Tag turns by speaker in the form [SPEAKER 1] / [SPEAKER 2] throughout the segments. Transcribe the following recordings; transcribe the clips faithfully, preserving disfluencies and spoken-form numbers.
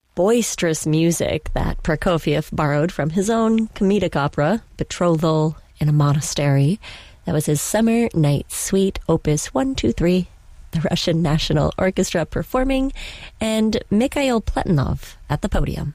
[SPEAKER 1] boisterous music that Prokofiev borrowed from his own comedic opera, Betrothal in a Monastery. That was his Summer Night Suite, Opus one two three, the Russian National Orchestra performing, and Mikhail Pletinov at the podium.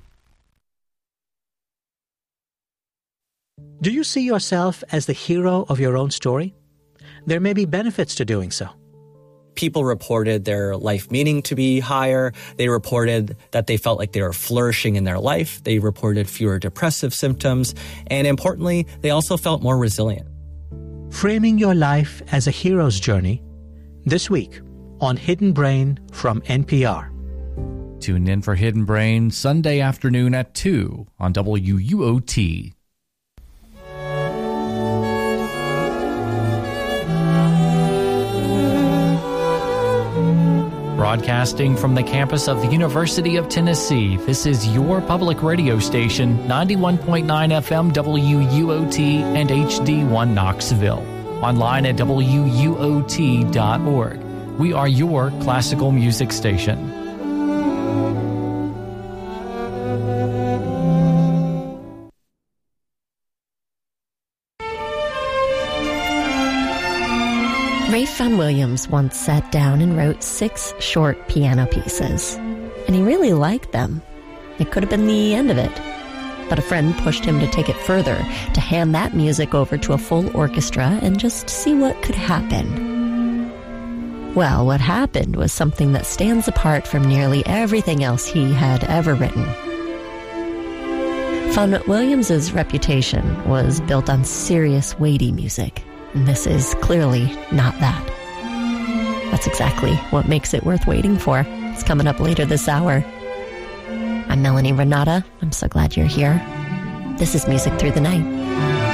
[SPEAKER 2] Do you see yourself as the hero of your own story? There may be benefits to doing so.
[SPEAKER 3] People reported their life meaning to be higher. They reported that they felt like they were flourishing in their life. They reported fewer depressive symptoms. And importantly, they also felt more resilient.
[SPEAKER 2] Framing your life as a hero's journey, this week on Hidden Brain from N P R.
[SPEAKER 4] Tune in for Hidden Brain Sunday afternoon at two on W U O T. Broadcasting from the campus of the University of Tennessee, this is your public radio station, ninety-one point nine F M W U O T and H D one Knoxville. Online at W U O T dot org. We are your classical music station.
[SPEAKER 1] Ralph Vaughan Williams once sat down and wrote six short piano pieces, and he really liked them. It could have been the end of it, but a friend pushed him to take it further, to hand that music over to a full orchestra and just see what could happen. Well, what happened was something that stands apart from nearly everything else he had ever written. Vaughan Williams's reputation was built on serious, weighty music. And this is clearly not that. That's exactly what makes it worth waiting for. It's coming up later this hour. I'm Melanie Renata. I'm so glad you're here. This is Music Through the Night.